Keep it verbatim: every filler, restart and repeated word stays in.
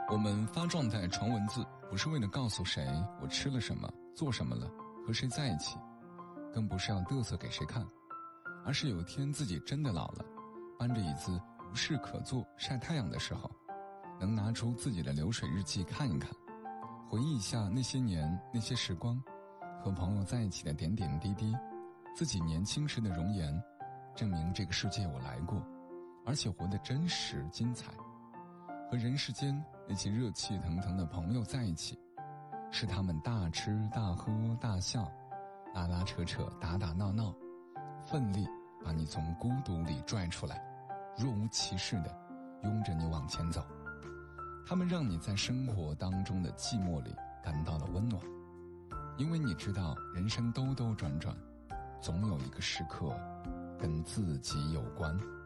我们发状态传文字，不是为了告诉谁我吃了什么，做什么了，和谁在一起，更不是要嘚瑟给谁看，而是有天自己真的老了，搬着椅子无事可做晒太阳的时候，能拿出自己的流水日记看一看，回忆一下那些年那些时光，和朋友在一起的点点滴滴，自己年轻时的容颜，证明这个世界我来过，而且活得真实精彩。和人世间那些热气腾腾的朋友在一起，是他们大吃大喝大笑，拉拉扯扯打打闹闹，奋力把你从孤独里拽出来，若无其事地拥着你往前走。他们让你在生活当中的寂寞里感到了温暖，因为你知道人生兜兜转转，总有一个时刻跟自己有关。